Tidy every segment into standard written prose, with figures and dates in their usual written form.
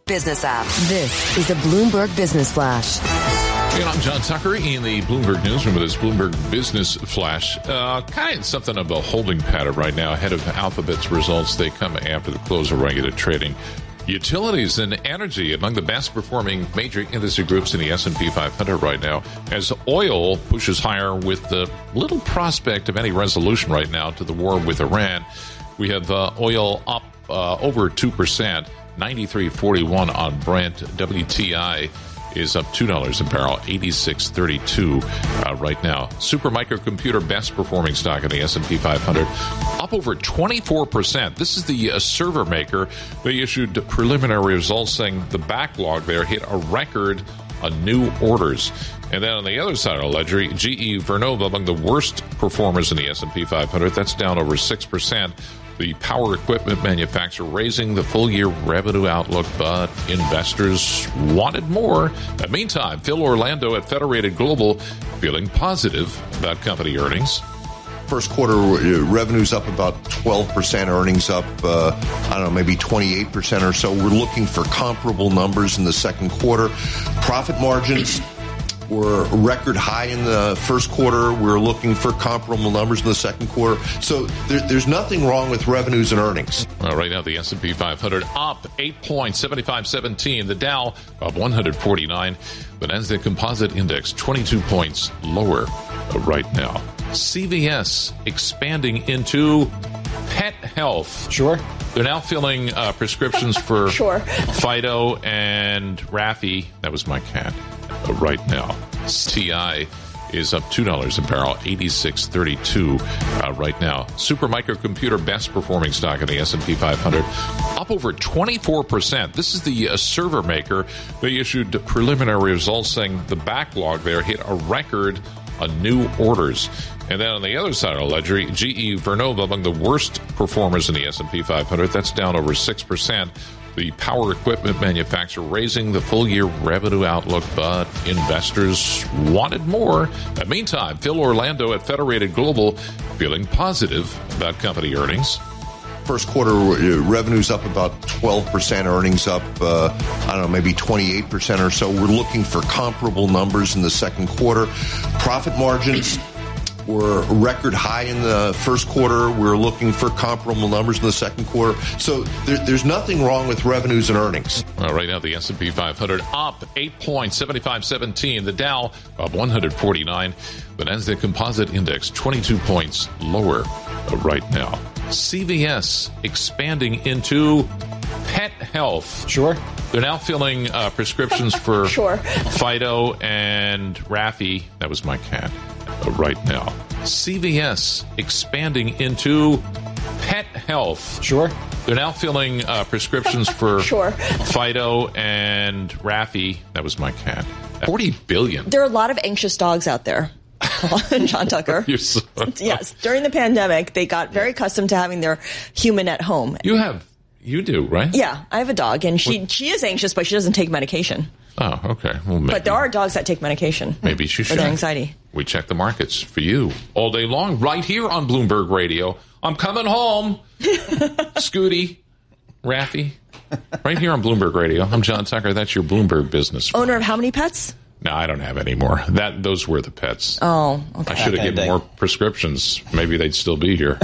Business app. This is a Bloomberg Business Flash. And I'm John Tucker in the Bloomberg Newsroom with this Bloomberg Business Flash. Kind of something of a holding pattern right now ahead of Alphabet's results. They come after the close of regular trading. Utilities and energy among the best performing major industry groups in the S&P 500 right now, as oil pushes higher with the little prospect of any resolution right now to the war with Iran. We have oil up over 2%, 93.41 on Brent. WTI is up $2 a barrel, 86.32 right now. Supermicro best performing stock in the S&P 500, up over 24%. This is the server maker. They issued preliminary results saying the backlog there hit a record on new orders. And then on the other side of the ledger, GE Vernova among the worst performers in the S&P 500. That's down over 6%. The power equipment manufacturer raising the full-year revenue outlook, but investors wanted more. In the meantime, Phil Orlando at Federated Global feeling positive about company earnings. First quarter revenue's up about 12%, earnings up, maybe 28% or so. We're looking for comparable numbers in the second quarter. Profit margins were record high in the first quarter. We're looking for comparable numbers in the second quarter. So there's nothing wrong with revenues and earnings. Right now, the S&P 500 up 8 points, 75.17. The Dow up 149. The Nasdaq Composite Index 22 points lower right now. CVS expanding into pet health. Sure. They're now filling prescriptions for Fido and Raffi. That was my cat. Right now, TI is up $2 a barrel, 86.32 right now. Supermicro best performing stock in the S&P 500, up over 24%. This is the server maker. They issued preliminary results saying the backlog there hit a record on new orders. And then on the other side of the ledger, GE Vernova among the worst performers in the S&P 500. That's down over 6%. The power equipment manufacturer raising the full-year revenue outlook, but investors wanted more. In the meantime, Phil Orlando at Federated Global feeling positive about company earnings. First quarter revenue's up about 12%, earnings up, maybe 28% or so. We're looking for comparable numbers in the second quarter. Profit margins were record high in the first quarter. We're looking for comparable numbers in the second quarter. So there's nothing wrong with revenues and earnings. Right now, the S&P 500 up 8 points, 75.17. The Dow up 149. The Nasdaq Composite Index 22 points lower right now. CVS expanding into pet health. Sure. They're now filling prescriptions for Fido and Raffi. That was my cat. Right now. CVS expanding into pet health. Sure. They're now filling prescriptions for Fido and Raffi. That was my cat. $40 billion. There are a lot of anxious dogs out there. John Tucker. Yes. During the pandemic, they got very accustomed to having their human at home. You do, right? Yeah. I have a dog, and she is anxious, but she doesn't take medication. Oh, okay. Well, maybe, but there are dogs that take medication. Maybe she should. For their anxiety. We check the markets for you all day long, right here on Bloomberg Radio. I'm coming home. Scooty, Raffi, right here on Bloomberg Radio. I'm John Tucker. That's your Bloomberg Business. Owner of how many pets? No, I don't have any more. Those were the pets. Oh, okay. I should have given more prescriptions. Maybe they'd still be here.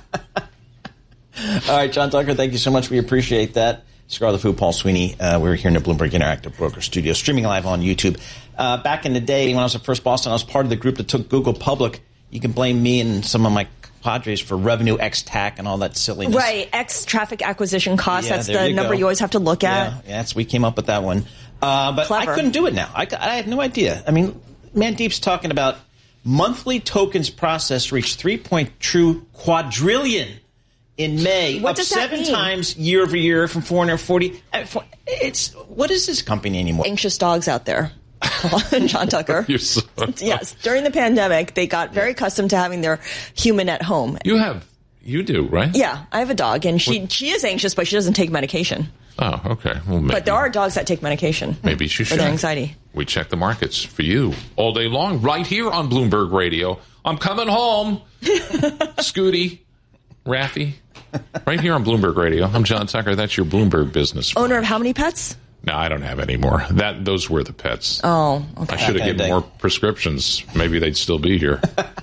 All right, John Tucker, thank you so much. We appreciate that. Scarlet Fu, Paul Sweeney. We're here in the Bloomberg Interactive Broker Studio, streaming live on YouTube. Back in the day, when I was at First Boston, I was part of the group that took Google public. You can blame me and some of my Padres for revenue ex TAC and all that silliness. Right, ex traffic acquisition cost. That's the number you always have to look at. Yeah, we came up with that one. But clever. I couldn't do it now. I had no idea. I mean, Mandeep's talking about monthly tokens processed reached 3.2 quadrillion in May, what up does that 7 mean? times year over year from 440. What is this company anymore? Anxious dogs out there. John Tucker. Yes. During the pandemic, they got very accustomed to having their human at home. You do, right? Yeah. I have a dog, and she is anxious, but she doesn't take medication. Oh, okay. Well, maybe, but there are dogs that take medication. Maybe she should. For their anxiety. We check the markets for you all day long, right here on Bloomberg Radio. I'm coming home. Scooty, Raffi, right here on Bloomberg Radio. I'm John Tucker. That's your Bloomberg Business. Owner of how many pets? No, I don't have any more. Those were the pets. Oh, okay. I should have given more prescriptions. Maybe they'd still be here.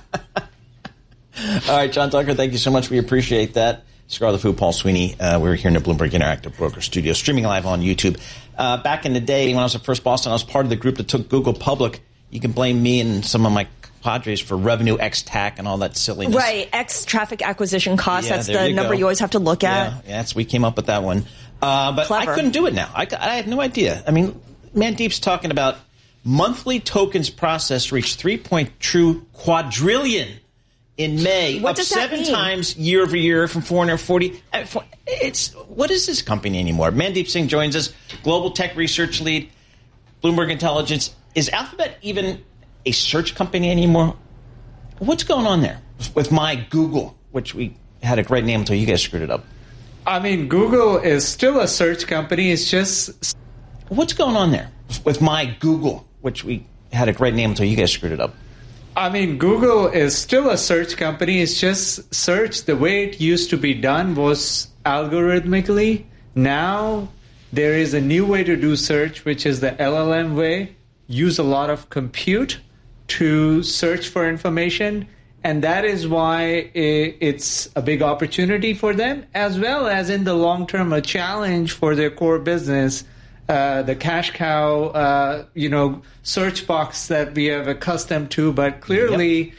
All right, John Tucker, thank you so much. We appreciate that. Cigar the Food, Paul Sweeney. We're here in the Bloomberg Interactive Broker Studio, streaming live on YouTube. Back in the day, when I was at First Boston, I was part of the group that took Google public. You can blame me and some of my Padres for revenue ex TAC and all that silliness. Right, ex traffic acquisition costs. Yeah, that's the number you always have to look at. Yeah, we came up with that one. But Clever. I couldn't do it now. I had no idea. I mean, Mandeep's talking about monthly tokens processed reached 3.2 quadrillion in May, what up does that 7 mean? times year over year from 440. What is this company anymore? Mandeep Singh joins us, global tech research lead, Bloomberg Intelligence. Is Alphabet even a search company anymore? What's going on there with my Google, which we had a great name until you guys screwed it up? I mean, Google is still a search company. It's just... What's going on there with my Google, which we had a great name until you guys screwed it up? I mean, Google is still a search company. It's just search, the way it used to be done was algorithmically. Now there is a new way to do search, which is the LLM way. Use a lot of compute to search for information. And that is why it's a big opportunity for them, as well as in the long term, a challenge for their core business. The cash cow, search box that we have accustomed to, but clearly,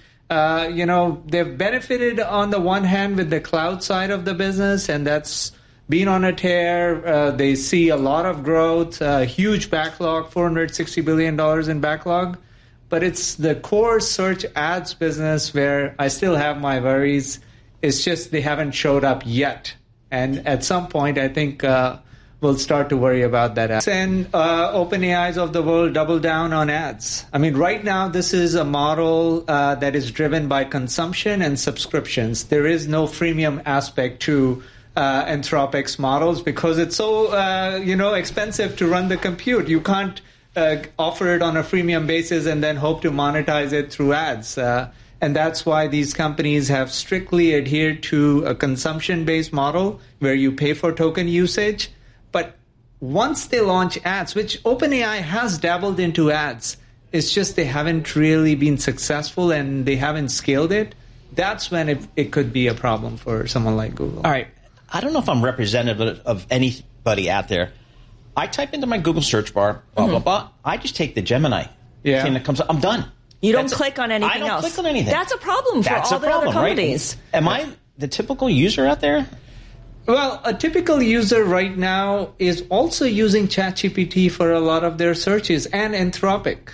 they've benefited on the one hand with the cloud side of the business, and that's been on a tear. They see a lot of growth, huge backlog, $460 billion in backlog, but it's the core search ads business where I still have my worries. It's just they haven't showed up yet, and at some point, I think. We'll start to worry about that. And OpenAIs of the world double down on ads. I mean, right now, this is a model that is driven by consumption and subscriptions. There is no freemium aspect to Anthropic's models because it's so, expensive to run the compute. You can't offer it on a freemium basis and then hope to monetize it through ads. And that's why these companies have strictly adhered to a consumption-based model where you pay for token usage. But once they launch ads, which OpenAI has dabbled into ads, it's just they haven't really been successful and they haven't scaled it. That's when it could be a problem for someone like Google. All right. I don't know if I'm representative of anybody out there. I type into my Google search bar, blah, blah, blah. I just take the Gemini thing that comes up. I'm done. You don't click on anything else. I don't click on anything. That's a problem for all the other companies. Right? Am I the typical user out there? Well, a typical user right now is also using ChatGPT for a lot of their searches and Anthropic.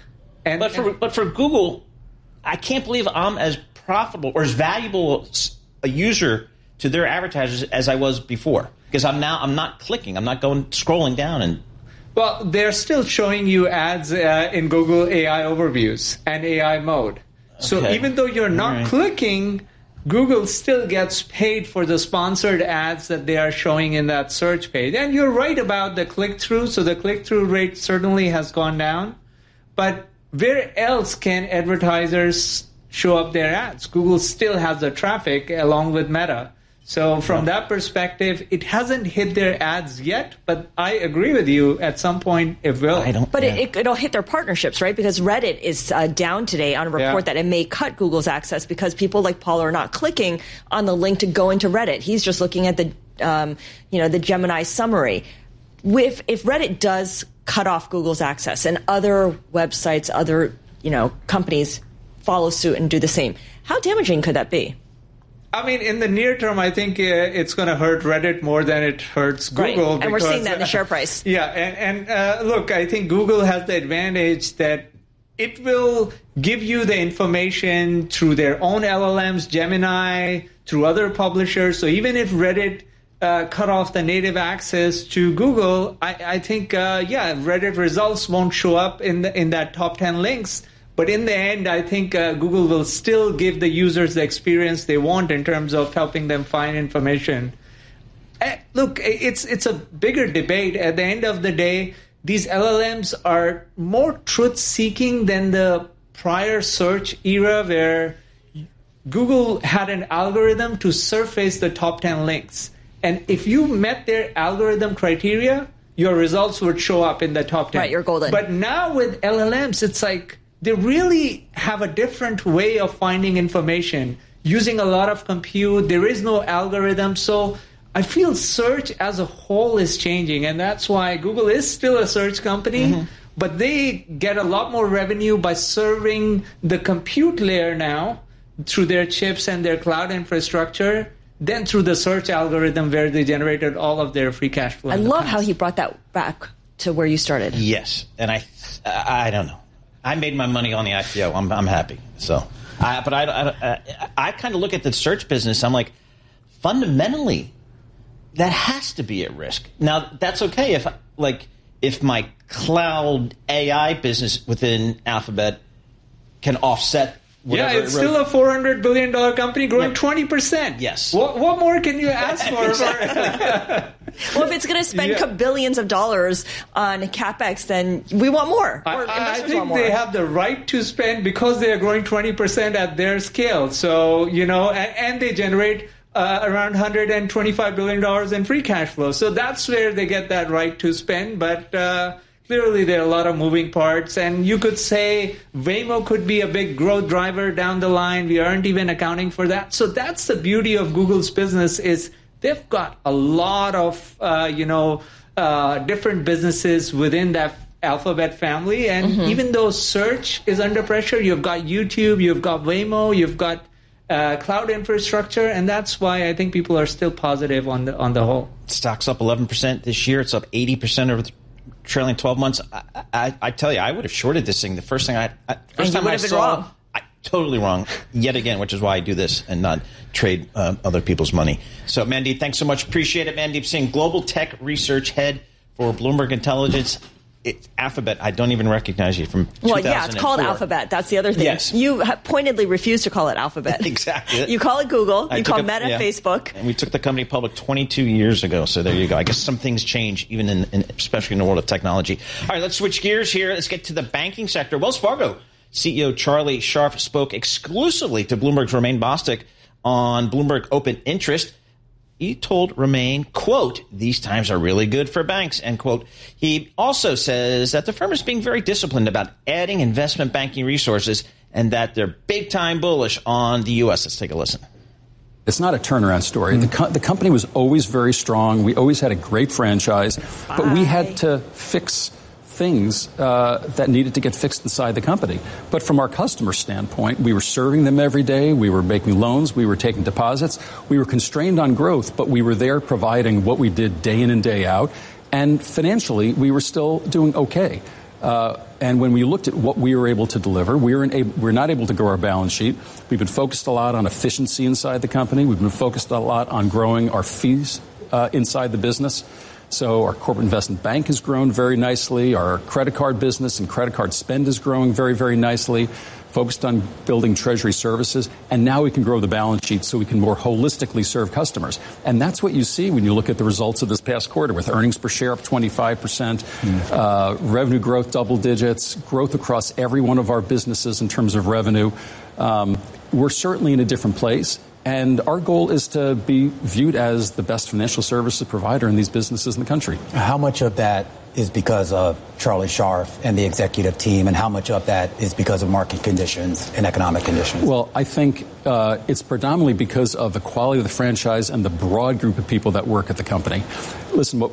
But for Google, I can't believe I'm as profitable or as valuable a user to their advertisers as I was before. Because I'm not clicking. I'm not scrolling down and. Well, they're still showing you ads in Google AI overviews and AI mode. So even though you're not clicking, Google still gets paid for the sponsored ads that they are showing in that search page. And you're right about the click-through. So the click-through rate certainly has gone down. But where else can advertisers show up their ads? Google still has the traffic along with Meta. So from that perspective, it hasn't hit their ads yet, but I agree with you. At some point, it will. It'll hit their partnerships, right? Because Reddit is down today on a report that it may cut Google's access because people like Paul are not clicking on the link to go into Reddit. He's just looking at the, the Gemini summary. If Reddit does cut off Google's access and other websites, other companies follow suit and do the same, how damaging could that be? I mean, in the near term, I think it's going to hurt Reddit more than it hurts Google. Right. And we're seeing that in the share price. Yeah. And look, I think Google has the advantage that it will give you the information through their own LLMs, Gemini, through other publishers. So even if Reddit cut off the native access to Google, I think, Reddit results won't show up in that top 10 links. But in the end, I think Google will still give the users the experience they want in terms of helping them find information. Look, it's a bigger debate. At the end of the day, these LLMs are more truth-seeking than the prior search era where Google had an algorithm to surface the top 10 links. And if you met their algorithm criteria, your results would show up in the top 10. Right, you're golden. But now with LLMs, it's like they really have a different way of finding information, using a lot of compute. There is no algorithm. So I feel search as a whole is changing, and that's why Google is still a search company, but they get a lot more revenue by serving the compute layer now through their chips and their cloud infrastructure than through the search algorithm where they generated all of their free cash flow. I love how he brought that back to where you started. Yes, and I don't know. I made my money on the IPO. I'm happy. So, I kind of look at the search business. I'm like, fundamentally, that has to be at risk. Now, that's okay if my cloud AI business within Alphabet can offset whatever. Yeah, it's still a $400 billion company growing 20%. Yes. What more can you ask for? Well, if it's going to spend billions of dollars on CapEx, then we want more. I think they have the right to spend because they are growing 20% at their scale. So, and they generate around $125 billion in free cash flow. So that's where they get that right to spend. But clearly there are a lot of moving parts. And you could say Waymo could be a big growth driver down the line. We aren't even accounting for that. So that's the beauty of Google's business is they've got a lot of, different businesses within that Alphabet family. And even though search is under pressure, you've got YouTube, you've got Waymo, you've got cloud infrastructure, and that's why I think people are still positive on the whole. Stock's up 11% this year. It's up 80% over the trailing 12 months. I tell you, I would have shorted this thing. The first thing I saw, totally wrong yet again, which is why I do this and not trade other people's money. So, Mandeep, thanks so much. Appreciate it. Mandeep Singh, Global Tech Research Head for Bloomberg Intelligence. It's Alphabet. I don't even recognize you from 2004. Well, yeah, it's called Alphabet. That's the other thing. Yes. You pointedly refuse to call it Alphabet. Exactly. You call it Google. You call Meta Facebook. And we took the company public 22 years ago. So there you go. I guess some things change, even especially in the world of technology. All right, let's switch gears here. Let's get to the banking sector. Wells Fargo CEO Charlie Scharf spoke exclusively to Bloomberg's Romain Bostic on Bloomberg Open Interest. He told Romain, quote, these times are really good for banks, end quote. He also says that the firm is being very disciplined about adding investment banking resources and that they're big time bullish on the U.S. Let's take a listen. It's not a turnaround story. The company was always very strong. We always had a great franchise, but we had to fix things that needed to get fixed inside the company. But from our customer standpoint, we were serving them every day. We were making loans. We were taking deposits. We were constrained on growth, but we were there providing what we did day in and day out. And financially, we were still doing okay. And when we looked at what we were able to deliver, we're not able to grow our balance sheet. We've been focused a lot on efficiency inside the company. We've been focused a lot on growing our fees inside the business. So our corporate investment bank has grown very nicely. Our credit card business and credit card spend is growing very, very nicely. Focused on building treasury services. And now we can grow the balance sheet so we can more holistically serve customers. And that's what you see when you look at the results of this past quarter with earnings per share up 25%, revenue growth double digits, growth across every one of our businesses in terms of revenue. We're certainly in a different place. And our goal is to be viewed as the best financial services provider in these businesses in the country. How much of that is because of Charlie Scharf and the executive team, and how much of that is because of market conditions and economic conditions? Well, I think it's predominantly because of the quality of the franchise and the broad group of people that work at the company. Listen,